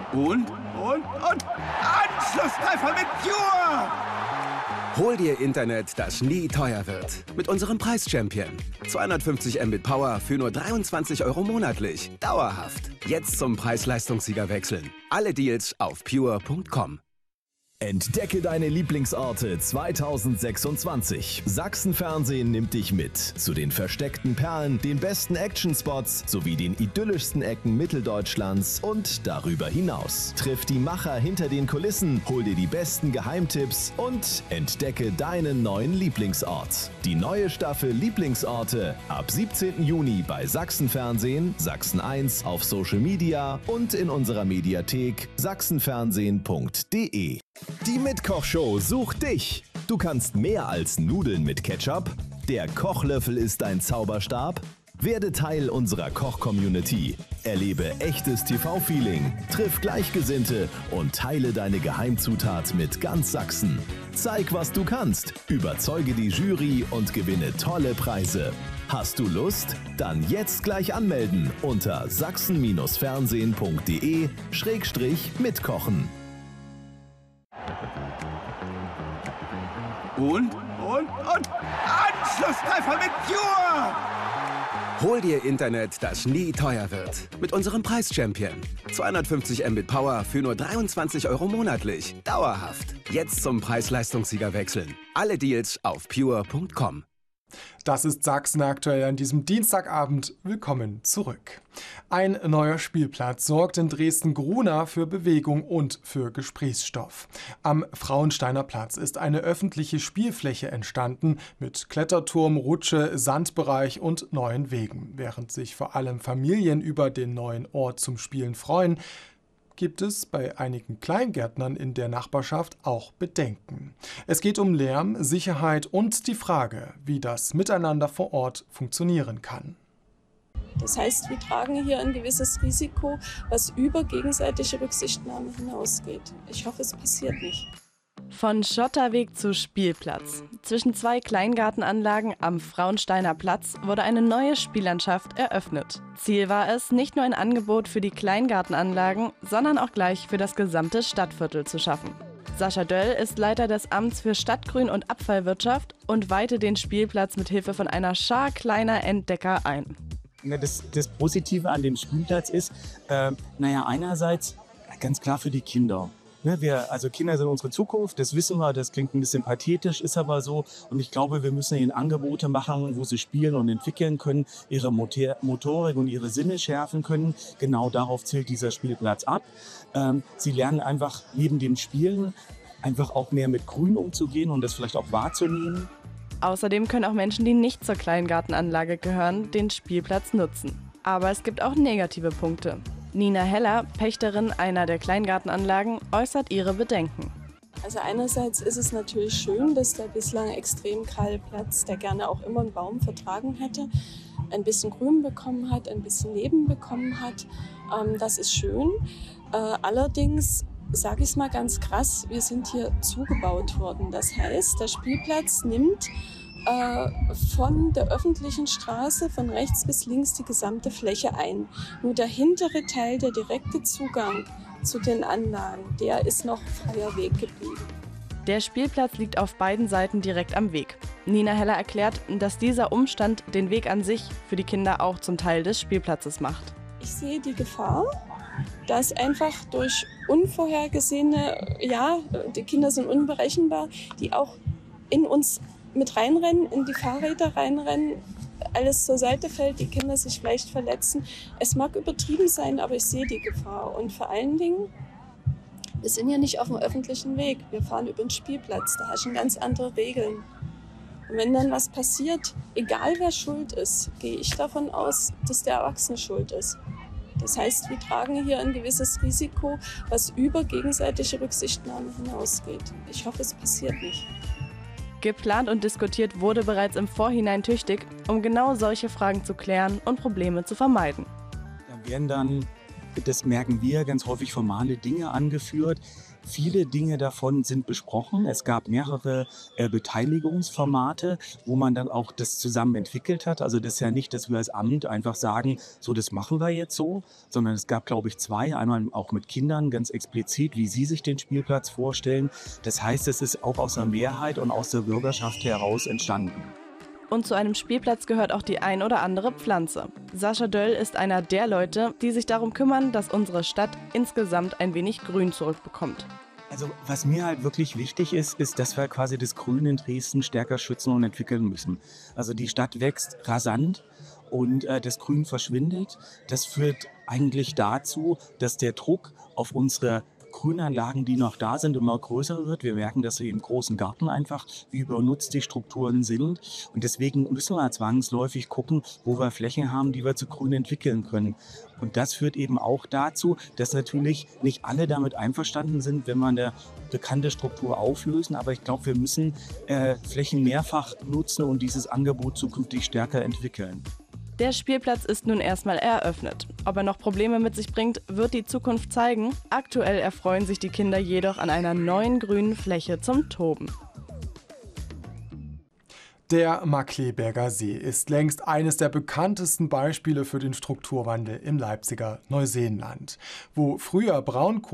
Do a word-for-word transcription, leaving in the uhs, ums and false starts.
Und, und, und Anschlusstreffer mit Pure! Hol dir Internet, das nie teuer wird. Mit unserem Preis-Champion. zweihundertfünfzig Mbit Power für nur dreiundzwanzig Euro monatlich. Dauerhaft. Jetzt zum Preis-Leistungssieger wechseln. Alle Deals auf pure punkt com. Entdecke deine Lieblingsorte zweitausendsechsundzwanzig. Sachsen-Fernsehen nimmt dich mit zu den versteckten Perlen, den besten Actionspots sowie den idyllischsten Ecken Mitteldeutschlands und darüber hinaus. Triff die Macher hinter den Kulissen, hol dir die besten Geheimtipps und entdecke deinen neuen Lieblingsort. Die neue Staffel Lieblingsorte ab siebzehnten Juni bei Sachsen-Fernsehen, Sachsen eins auf Social Media und in unserer Mediathek sachsenfernsehen punkt de. Die Mitkochshow sucht dich. Du kannst mehr als Nudeln mit Ketchup. Der Kochlöffel ist dein Zauberstab. Werde Teil unserer Koch-Community. Erlebe echtes T V-Feeling, triff Gleichgesinnte und teile deine Geheimzutat mit ganz Sachsen. Zeig, was du kannst, überzeuge die Jury und gewinne tolle Preise. Hast du Lust? Dann jetzt gleich anmelden unter sachsen fernsehen punkt de schrägstrich mitkochen. Und, und, und Anschlusstreffer mit Pure! Hol dir Internet, das nie teuer wird. Mit unserem Preis-Champion. zweihundertfünfzig Mbit Power für nur dreiundzwanzig Euro monatlich. Dauerhaft. Jetzt zum Preis-Leistungssieger wechseln. Alle Deals auf pure punkt com. Das ist Sachsen aktuell an diesem Dienstagabend. Willkommen zurück. Ein neuer Spielplatz sorgt in Dresden-Grunau für Bewegung und für Gesprächsstoff. Am Frauensteiner Platz ist eine öffentliche Spielfläche entstanden mit Kletterturm, Rutsche, Sandbereich und neuen Wegen. Während sich vor allem Familien über den neuen Ort zum Spielen freuen, gibt es bei einigen Kleingärtnern in der Nachbarschaft auch Bedenken. Es geht um Lärm, Sicherheit und die Frage, wie das Miteinander vor Ort funktionieren kann. Das heißt, wir tragen hier ein gewisses Risiko, was über gegenseitige Rücksichtnahme hinausgeht. Ich hoffe, es passiert nicht. Von Schotterweg zu Spielplatz. Zwischen zwei Kleingartenanlagen am Frauensteiner Platz wurde eine neue Spiellandschaft eröffnet. Ziel war es, nicht nur ein Angebot für die Kleingartenanlagen, sondern auch gleich für das gesamte Stadtviertel zu schaffen. Sascha Döll ist Leiter des Amts für Stadtgrün und Abfallwirtschaft und weihte den Spielplatz mit Hilfe von einer Schar kleiner Entdecker ein. Das, das Positive an dem Spielplatz ist, äh, naja, einerseits ganz klar für die Kinder. Ne, wir, also Kinder sind unsere Zukunft, das wissen wir, das klingt ein bisschen pathetisch, ist aber so. Und ich glaube, wir müssen ihnen Angebote machen, wo sie spielen und entwickeln können, ihre Motor- Motorik und ihre Sinne schärfen können. Genau darauf zielt dieser Spielplatz ab. Ähm, sie lernen einfach neben dem Spielen einfach auch mehr mit Grün umzugehen und das vielleicht auch wahrzunehmen. Außerdem können auch Menschen, die nicht zur Kleingartenanlage gehören, den Spielplatz nutzen. Aber es gibt auch negative Punkte. Nina Heller, Pächterin einer der Kleingartenanlagen, äußert ihre Bedenken. Also einerseits ist es natürlich schön, dass der bislang extrem kahle Platz, der gerne auch immer einen Baum vertragen hätte, ein bisschen Grün bekommen hat, ein bisschen Leben bekommen hat. Ähm, das ist schön. Äh, allerdings, sage ich es mal ganz krass, wir sind hier zugebaut worden. Das heißt, der Spielplatz nimmt von der öffentlichen Straße von rechts bis links die gesamte Fläche ein. Nur der hintere Teil, der direkte Zugang zu den Anlagen, der ist noch freier Weg geblieben. Der Spielplatz liegt auf beiden Seiten direkt am Weg. Nina Heller erklärt, dass dieser Umstand den Weg an sich für die Kinder auch zum Teil des Spielplatzes macht. Ich sehe die Gefahr, dass einfach durch unvorhergesehene, ja, die Kinder sind unberechenbar, die auch in uns mit reinrennen, in die Fahrräder reinrennen, alles zur Seite fällt, die Kinder sich vielleicht verletzen. Es mag übertrieben sein, aber ich sehe die Gefahr. Und vor allen Dingen, wir sind ja nicht auf dem öffentlichen Weg. Wir fahren über den Spielplatz, da herrschen ganz andere Regeln. Und wenn dann was passiert, egal wer schuld ist, gehe ich davon aus, dass der Erwachsene schuld ist. Das heißt, wir tragen hier ein gewisses Risiko, was über gegenseitige Rücksichtnahme hinausgeht. Ich hoffe, es passiert nicht. Geplant und diskutiert wurde bereits im Vorhinein tüchtig, um genau solche Fragen zu klären und Probleme zu vermeiden. Da werden dann das merken wir, ganz häufig formale Dinge angeführt. Viele Dinge davon sind besprochen. Es gab mehrere äh, Beteiligungsformate, wo man dann auch das zusammen entwickelt hat. Also das ist ja nicht, dass wir als Amt einfach sagen, so das machen wir jetzt so, sondern es gab, glaube ich, zwei. Einmal auch mit Kindern ganz explizit, wie sie sich den Spielplatz vorstellen. Das heißt, es ist auch aus der Mehrheit und aus der Bürgerschaft heraus entstanden. Und zu einem Spielplatz gehört auch die ein oder andere Pflanze. Sascha Döll ist einer der Leute, die sich darum kümmern, dass unsere Stadt insgesamt ein wenig Grün zurückbekommt. Also was mir halt wirklich wichtig ist, ist, dass wir quasi das Grün in Dresden stärker schützen und entwickeln müssen. Also die Stadt wächst rasant und äh, das Grün verschwindet. Das führt eigentlich dazu, dass der Druck auf unsere Grünanlagen, die noch da sind, immer größer wird. Wir merken, dass sie im großen Garten einfach, wie übernutzt die Strukturen sind. Und deswegen müssen wir zwangsläufig gucken, wo wir Flächen haben, die wir zu Grün entwickeln können. Und das führt eben auch dazu, dass natürlich nicht alle damit einverstanden sind, wenn wir eine bekannte Struktur auflösen. Aber ich glaube, wir müssen äh, Flächen mehrfach nutzen und dieses Angebot zukünftig stärker entwickeln. Der Spielplatz ist nun erstmal eröffnet. Ob er noch Probleme mit sich bringt, wird die Zukunft zeigen. Aktuell erfreuen sich die Kinder jedoch an einer neuen grünen Fläche zum Toben. Der Markkleeberger See ist längst eines der bekanntesten Beispiele für den Strukturwandel im Leipziger Neuseenland. Wo früher Braunkohle